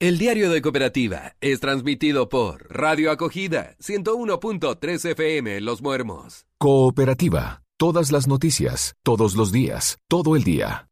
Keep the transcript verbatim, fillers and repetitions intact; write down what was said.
El Diario de Cooperativa es transmitido por Radio Acogida, ciento uno punto tres F M Los Muermos. Cooperativa, todas las noticias, todos los días, todo el día.